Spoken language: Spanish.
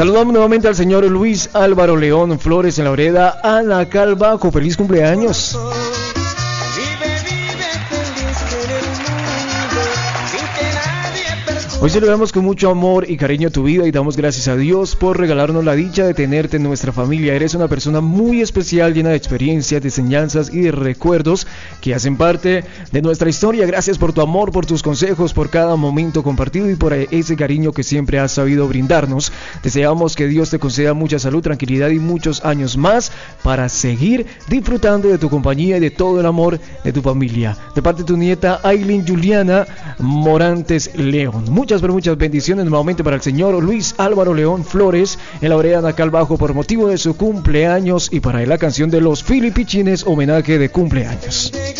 Saludamos nuevamente al señor Luis Álvaro León Flores en la vereda Anacal-Bajo. Feliz cumpleaños. Hoy celebramos con mucho amor y cariño tu vida y damos gracias a Dios por regalarnos la dicha de tenerte en nuestra familia. Eres una persona muy especial, llena de experiencias, de enseñanzas y de recuerdos que hacen parte de nuestra historia. Gracias por tu amor, por tus consejos, por cada momento compartido y por ese cariño que siempre has sabido brindarnos. Deseamos que Dios te conceda mucha salud, tranquilidad y muchos años más para seguir disfrutando de tu compañía y de todo el amor de tu familia. De parte de tu nieta Aileen Juliana Morantes León. Muchas bendiciones nuevamente para el señor Luis Álvaro León Flores en la vereda Anacal-Bajo por motivo de su cumpleaños y para él la canción de los Filipichines, homenaje de cumpleaños.